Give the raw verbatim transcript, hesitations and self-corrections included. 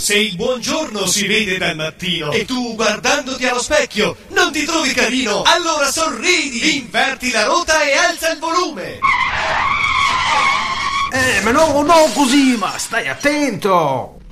Se il buongiorno si vede dal mattino e tu guardandoti allo specchio non ti trovi carino, allora sorridi, inverti la rota e alza il volume. Eh, ma no, no così, ma stai attento.